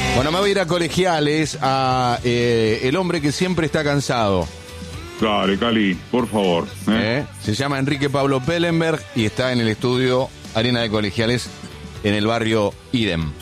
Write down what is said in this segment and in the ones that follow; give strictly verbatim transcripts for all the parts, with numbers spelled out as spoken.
Bueno, me voy a ir a Colegiales, a eh, el hombre que siempre está cansado. Dale, Cali, por favor. ¿eh? ¿Eh? Se llama Enrique Pablo Pellenberg y está en el estudio Arena de Colegiales en el barrio Idem.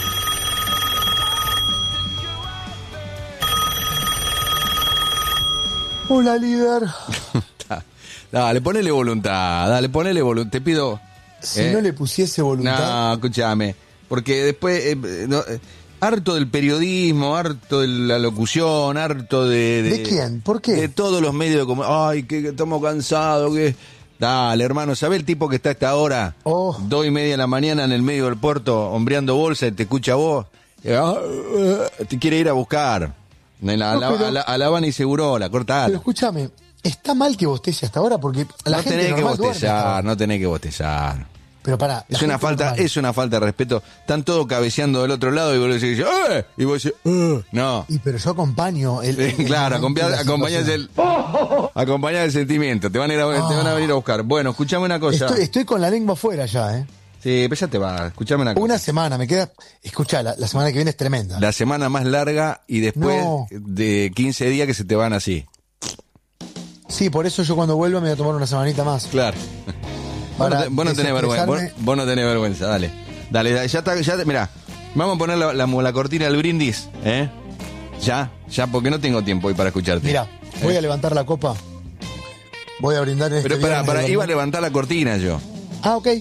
Hola, líder. Dale, ponele voluntad, dale, ponele voluntad. Te pido... Si ¿eh? no le pusiese voluntad... No, escúchame, porque después... Eh, no, eh, harto del periodismo, harto de la locución, harto de... ¿De, ¿De quién? ¿Por qué? De todos los medios de comunicación. Ay, que, que estamos cansados, que... Dale, hermano, ¿sabés el tipo que está a esta hora? Oh. Dos y media de la mañana en el medio del puerto, hombreando bolsa y te escucha a vos. Eh, ah, uh, te quiere ir a buscar. A la, No, pero- a la, a la Habana y Segurola, cortala. Pero escúchame, está mal que bostece hasta ahora porque la No gente tenés que normal duerme hasta bostezar, ahora. no tenés que bostezar. Pero pará, la Es una gente falta, normal. es una falta de respeto. Están todos cabeceando del otro lado y vos le decís, ¡eh! Y vos decís, ¡eh! No. Y pero yo acompaño el, el- el Claro, momento de la acompañás situación. el, acompañás el sentimiento. Te van a ir a, te van a venir a buscar. Bueno, escuchame una cosa. Estoy, estoy con la lengua afuera ya, ¿eh? Sí, pero ya te va. Escuchame una cosa. Una semana, me queda... Escuchá, la, la semana que viene es tremenda. La semana más larga y después No. de quince días que se te van así. Sí, por eso yo cuando vuelva me voy a tomar una semanita más. Claro. Vos no, Para te- vos no tenés vergüenza. Vos, desestresarme. vos no tenés vergüenza, dale. Dale, dale, ya está, ya, mirá. Vamos a poner la, la, la cortina del brindis, ¿eh? Ya, ya, porque no tengo tiempo hoy para escucharte. Mira, voy Eh. a levantar la copa. Voy a brindar en este Pero pará, viernes pará, de iba a vermú. levantar la cortina yo. Ah, ok.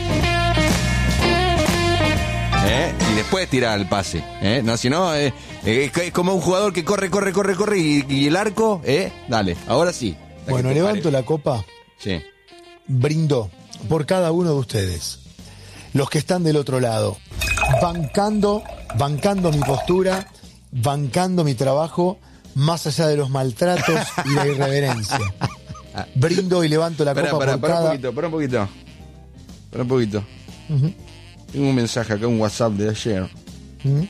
¿Eh? Y después tirar el pase. ¿Eh? No, si no, eh, eh, es como un jugador que corre, corre, corre, corre y, y el arco, ¿eh? Dale, ahora sí. Hasta Bueno, que te levanto pare. la copa, Sí. brindo por cada uno de ustedes. Los que están del otro lado. Bancando, bancando mi postura, bancando mi trabajo, más allá de los maltratos y la irreverencia. Brindo y levanto la Pará, copa pará, por pará cada... un poquito, pará un poquito. Pará un poquito. Ujú, Tengo un mensaje acá, un WhatsApp de ayer. ujú.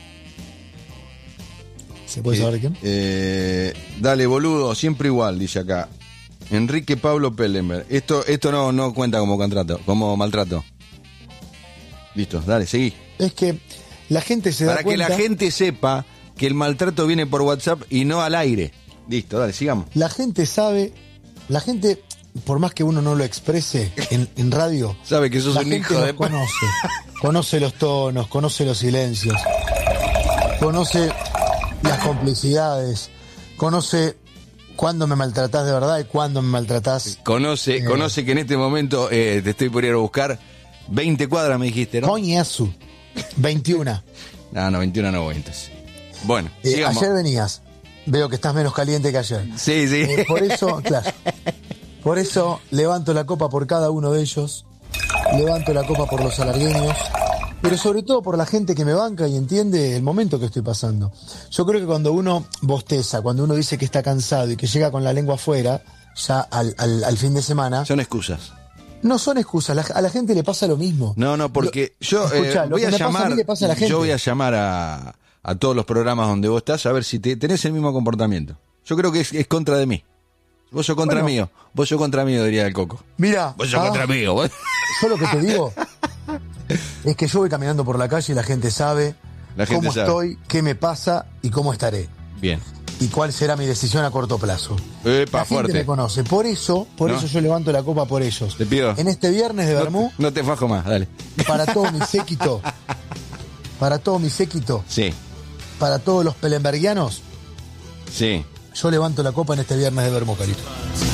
¿Se puede Eh, saber quién? eh, dale, boludo, siempre igual, dice acá. Enrique Pablo Pellenberg. Esto, esto no, no cuenta como contrato, como maltrato. Listo, dale, seguí. Es que la gente se da Para que cuenta... la gente sepa que el maltrato viene por WhatsApp y no al aire. Listo, dale, sigamos. La gente sabe, la gente, por más que uno no lo exprese en, en radio, Sabe que sos la un gente hijo nos de... conoce, conoce los tonos, conoce los silencios, conoce las complicidades, conoce cuándo me maltratás de verdad y cuándo me maltratás. Conoce, Eh. conoce que en este momento eh, te estoy por ir a buscar veinte cuadras, me dijiste, ¿no? Coñazo. veintiuno. No, no, veintiuno no voy entonces. Bueno, Eh, sigamos. ayer venías, veo que estás menos caliente que ayer. Sí, sí. Eh, por eso, claro, por eso levanto la copa por cada uno de ellos, levanto la copa por los alargueños, pero sobre todo por la gente que me banca y entiende el momento que estoy pasando. Yo creo que cuando uno bosteza, cuando uno dice que está cansado y que llega con la lengua afuera, ya al, al, al fin de semana, Son excusas. no son excusas, la- a la gente le pasa lo mismo. No, no, porque Lo- yo eh, escuchá, lo voy que a me pasa a llamar, mí le pasa a la gente. yo voy a llamar a, a todos los programas donde vos estás a ver si te, tenés el mismo comportamiento. Yo creo que es, es contra de mí. Vos sos contra Bueno. mío. Vos sos contra mío, diría el Coco. Mira, Vos sos ah, contra mío. Vos... yo lo que te digo es que yo voy caminando por la calle y la gente sabe La gente cómo sabe. estoy, qué me pasa y cómo estaré. Bien. Y cuál será mi decisión a corto plazo. Epa, La gente fuerte. me conoce. Por eso, por ¿No? eso yo levanto la copa por ellos. Te pido. En este viernes de Bermú, No te fajo más, dale. para todo mi séquito, para todo mi séquito, Sí, para todos los pelenbergianos, sí. yo levanto la copa en este viernes de Bermú, Carito.